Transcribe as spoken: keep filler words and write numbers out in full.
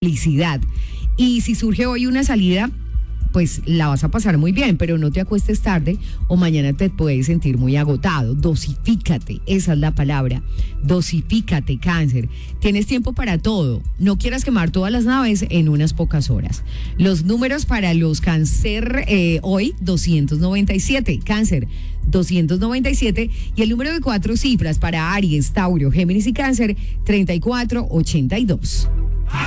felicidad. Y si surge hoy una salida, pues la vas a pasar muy bien, pero no te acuestes tarde o mañana te puedes sentir muy agotado. Dosifícate, esa es la palabra. Dosifícate, Cáncer. Tienes tiempo para todo. No quieras quemar todas las naves en unas pocas horas. Los números para los Cáncer eh, hoy, doscientos noventa y siete. Cáncer, doscientos noventa y siete. Y el número de cuatro cifras para Aries, Tauro, Géminis y Cáncer, treinta y cuatro ochenta y dos.